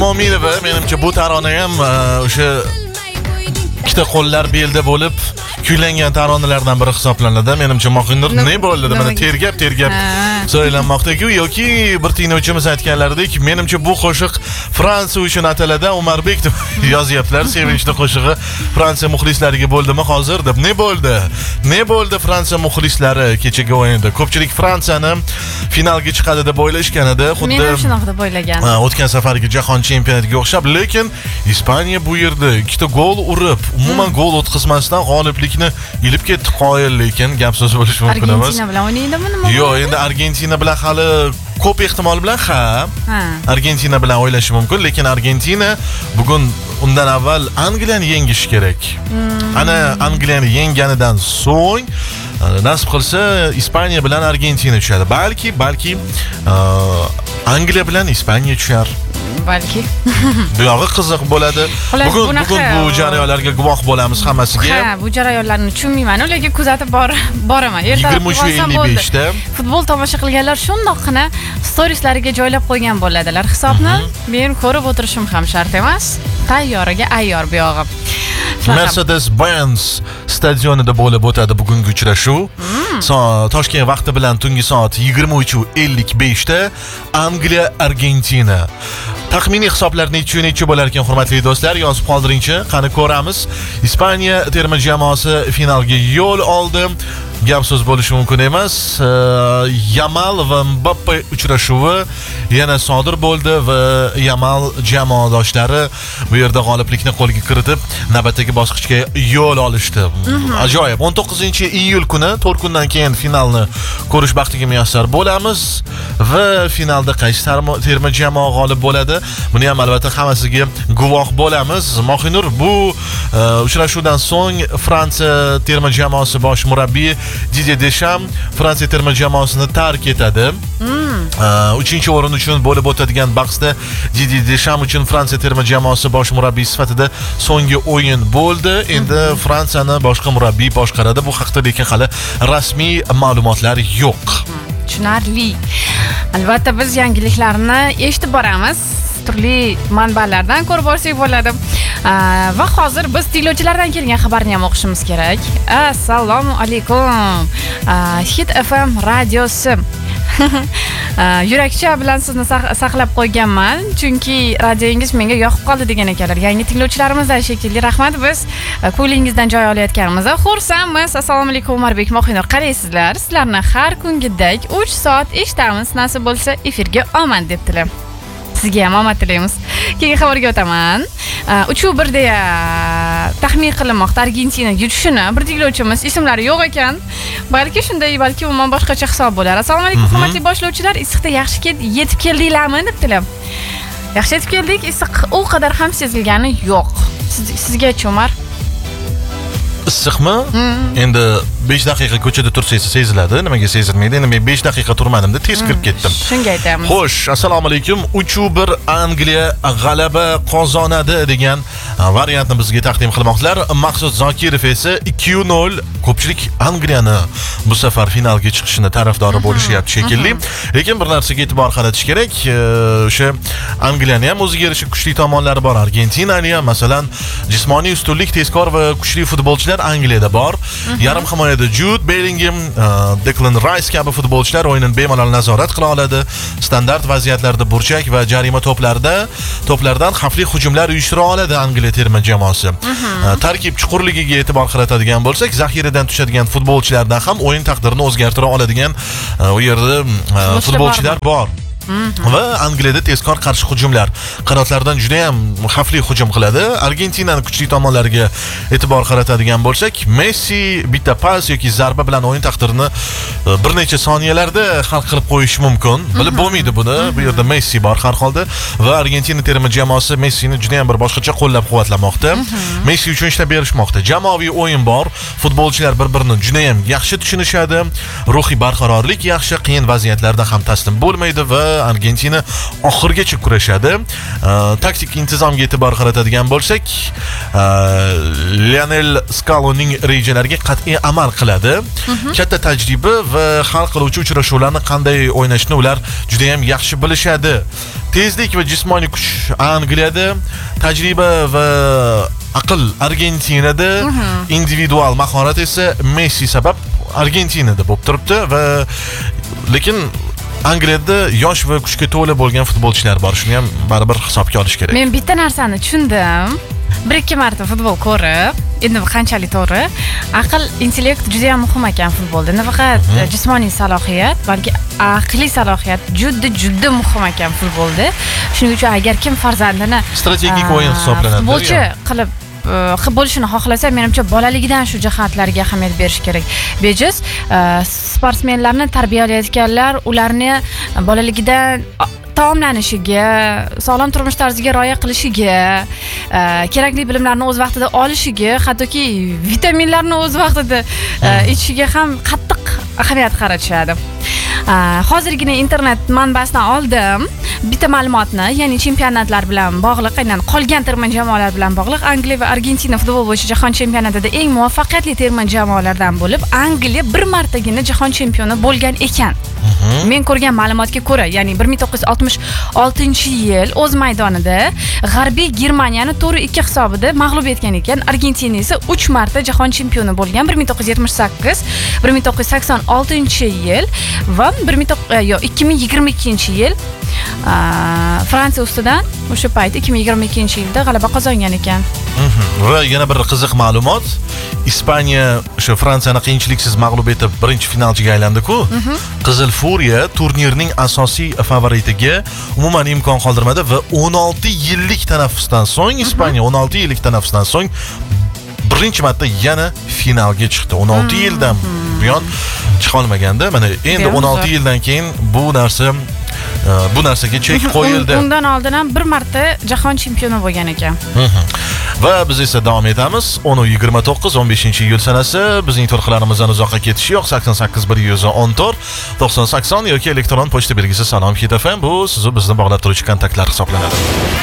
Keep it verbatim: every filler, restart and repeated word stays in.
Mo'minova, menimcha bu tarona ham o'sha ikkita qo'llar belda bo'lib kuylangan taronalardan biri hisoblanadi. Menimcha Mo'minur ne bo'ldi? Mana tergab tergab so'ylanmoqda-ku, yoki bir tinglovchimiz aytganlaridek, menimcha bu qo'shiq Fransiya uchun ataladi. Umbek deb yozyaptilar. Sevinchli qo'shig'i Fransiya muxlislariga bo'ldimi hozir deb. Ne bo'ldi? Ne bo'ldi Fransiya muxlislari kechagi o'yinda? Ko'pchilik Fransiyani finalga chiqadi deb o'ylashgan edi. Xuddi men ham shunaqa deb o'ylagan. O'tgan safargi jahon chempionatiga o'xshab, lekin Ispaniya bu yerda ikkita gol urib, umuman gol o'tkazmasdan g'oliblikni ilib ketdi. Qoyil, lekin gap so'z bo'lishi mumkin emas. Argentina bilan o'ynaydimi nima? Yo'q, endi Argentina bilan hali ko'p ehtimol bilan ha. Argentina bilan o'ylashi mumkin, lekin Argentina bugun undan avval Angliyani yengishi kerak. Ana Angliyani yengganidan so'ng nasib qilsa Ispaniya bilan Argentina tushadi. Balki, balki Angliya bilan Ispaniya tushar. Balki. Bu yog'i qiziq bo'ladi. Bugun bugun bu jarayonlarga guvoh bo'lamiz hammasiga. Ha, bu jarayonlarni tushunmayman, ularga kuzatib bor boraman. yigirma uch ellik besh da futbol tomosha qilganlar shundoqqina storieslariga joylab qo'ygan bo'ladilar hisobni. Men ko'rib o'tirishim ham shart emas. Tayyoriga ayyor bu yog'i. Mercedes-Benz stadionida bo'lib o'tadi bugungi uchrashuv. Toshkent vaqti bilan tungi soat yigirma uch ellik besh da Angliya Argentina. Taxminiy hisoblar necha necha bo'lar ekan, hurmatli do'stlar, yozib qoldiringchi. Qani ko'ramiz. Ispaniya terma jamoasi finalga yo'l oldi. Gap so'z bo'lishi mumkin emas. Yamal va Mbappe uchrashuvi yana sodir bo'ldi va Yamal jamoadoshlari bu yerda g'oliblikni qo'lga kiritib, navbatdagi bosqichga yo'l olishdi. Ajoyib. o'n to'qqizinchi iyul kuni, to'rt kundan keyin finalni ko'rish baxtiga muyassar bo'lamiz va finalda qaysi terma jamoa g'olib bo'ladi, buni ham albatta hammasiga guvoh bo'lamiz. Mo'minur, bu uchrashuvdan so'ng Fransiya terma jamoasi bosh murabbiyi Didier Deschamps Fransiya terma jamoasini tark etadi. uchinchi o'rin uchun bo'lib o'tadigan bahsda Didier Deschamps uchun Fransiya terma jamoasi bosh murabbiy sifatida so'nggi o'yin bo'ldi. Endi Fransiyani boshqa murabbiy boshqaradi. Bu haqda lekin hali rasmiy ma'lumotlar yo'q. Tushunarli. Albatta biz yangiliklarni eshitib boramiz. Turli manbalardan ko'rib borsak bo'ladi. Va hozir biz tinglovchilardan kelgan xabarni ham o'qishimiz kerak. Assalomu alaykum. Hit F M radiosi. Yurakcha bilan sizni saqlab qo'yganman, chunki radioingiz menga yoqib qoldi degan ekanlar. Yangi tinglovchilarimizdan shekilli, rahmat. Biz ko'lingizdan joy olayotganimizda xursandmiz. Assalomu alaykum Umbek, Mo'minur, qaraysizlar. Sizlarni har kungidek uch soat eshitamiz. Nasib bo'lsa efirga omad deb tilim. Sizga ham omad tilaymiz. Keyin xabarga o'taman. uch bir deya taxmin qilinmoqda Argentina yutishini. Bir tinglovchimiz ismlari yo'q ekan. Balki shunday, balki umuman boshqacha hisob bo'lar. Assalomu alaykum hurmatli boshlovchilar. Issiqda yaxshi yetib keldinglarmi deb tilim. Yaxshi yetib keldik. Issiq u qadar ham sezilgani yo'q. Sizga Umar? Issiqmi? Endi besh daqiqa ko'chada tursangiz seziladi. Nimaga sezilmaydi? Endi men besh daqiqa turmadim-da, tez kirib ketdim. Shunga aytamiz. Xo'sh, assalomu alaykum. uch bir Angliya g'alaba qozonadi degan variantni bizga taqdim qilmoqdalar. Maqsud Zokirov esa ikki nol. Ko'pchilik Angliyani bu safar finalga chiqishini tarafdori bo'lishyapti shekilli. Lekin bir narsaga e'tibor qaratish kerak. O'sha Angliyani ham o'ziga yarasha kuchli tomonlari bor. Argentinani ham, masalan, jismoniy ustunlik, tezkor va kuchli futbolchilar Angliyada bor. Yarim himoyada Jude Bellingham, Declan Rice kabi futbolchilar o'yinni bemalol nazorat qila oladi. Standart vaziyatlarda burchak va jarima to'plarida to'plardan xavfli hujumlar uyushtira oladi Angliya terma jamoasi. Tarkib chuqurligiga e'tibor qaratadigan bo'lsak, zaxiradan tushadigan futbolchilardan ham o'yin taqdirini o'zgartira oladigan u yerda futbolchilar bor. Va Angliyada tezkor qarshi hujumlar, qanotlardan juda ham xavfli hujum qiladi. Argentinaning kuchli tomonlariga e'tibor qaratadigan bo'lsak, Messi bitta pas yoki zarba bilan o'yin taqdirini bir necha soniyalarda hal qilib qo'yish mumkin. Bilib bo'lmaydi buni. Bu yerda Messi bor har holda va Argentina terma jamoasi Messini juda ham bir boshqacha qo'llab-quvvatlamoqda. Messi uchun ishlab berishmoqda. Jamoaviy o'yin bor. Futbolchilar bir-birini juda ham yaxshi tushunishadi. Ruhiy barqarorlik yaxshi, qiyin vaziyatlarda ham taslim bo'lmaydi va Argentina oxirigacha kurashadi. Taktik intizomga e'tibor qaratadigan bo'lsak, Lionel Scalonining rejalariga qat'iy amal qiladi. Katta tajriba va hal qiluvchi uchrashuvlarni qanday o'ynashni ular juda ham yaxshi bilishadi. Tezlik va jismoniy kuch Angliyada, tajriba va aql Argentinada, individual mahorat esa Messi sabab Argentinada bo'lib turibdi va lekin Angliyada yosh va kuchga to'la bo'lgan futbolchilar bor. Shuni ham baribir hisobga olish kerak. Men bitta narsani tushundim. bir ikki marta futbol ko'rib, endi qanchalik to'g'ri, aql, intellekt juda ham muhim ekan futbolda. Nafaqat jismoniy salohiyat, balki aqliy salohiyat juda juda muhim ekan futbolda. Shuning uchun agar kim farzandini strategik o'yin hisoblanadi. Futbolchi qilib qilib bo'lishini xohlasa, menimcha bolaligidan shu jihatlarga ahamiyat berish kerak. Bejiz sportsmenlarni tarbiyalayotganlar ularni bolaligidan taomlanishiga, sog'lom turmush tarziga rioya qilishiga, kerakli bilimlarni o'z vaqtida olishiga, hattoki vitaminlarni o'z vaqtida ichishiga ham qattiq ahamiyat qaratishadi. Hozirgina internet manbasidan oldim bitta ma'lumotni, ya'ni chempionatlar bilan bog'liq, aynan qolgan terma jamoalar bilan bog'liq. Angliya va Argentina futbol bo'yicha jahon chempionatida eng muvaffaqiyatli terma jamoalardan bo'lib, Angliya bir martagina jahon chempioni bo'lgan ekan. Men ko'rgan ma'lumotga ko'ra, ya'ni bir ming to'qqiz yuz oltmish oltinchi yil o'z maydonida G'arbiy Germaniyani to'rt ikki hisobida mag'lub etgan ekan. Argentina esa uch marta jahon chempioni bo'lgan. bir ming to'qqiz yuz yetmish sakkiz, bir ming to'qqiz yuz sakson oltinchi yil va ikki ming yigirma ikkinchi yil Fransiya ustidan o'sha payt ikki ming yigirma ikkinchi yilda g'alaba qozongan ekan. Va yana bir qiziq ma'lumot, Ispaniya o'sha Fransiyani qiyinchiliksiz mag'lub etib birinchi finalchiga aylandi-ku. Qizil Furiya turnirning asosiy favoritiga umuman imkon qoldirmadi va o'n olti yillik tanaffusdan so'ng Ispaniya o'n olti yillik tanaffusdan so'ng birinchi marta yana finalga chiqdi. o'n olti yildan buyon chiqa olmaganda. Mana endi o'n olti yildan keyin bu narsa bu narsaga chek qo'yildi. Undan oldin ham bir marta jahon chempioni bo'lgan ekan. Va biz esa davom etamiz. o'n yigirma to'qqiz o'n beshinchi iyul sanasi bizning to'lqinlarimizdan uzoqqa ketishi yo'q. sakson sakkiz bir yuz o'n to'rt to'qson sakson yoki elektron pochta belgisi salom hit f m. Bu sizni bizni bog'lab turuvchi kontaktlar hisoblanadi.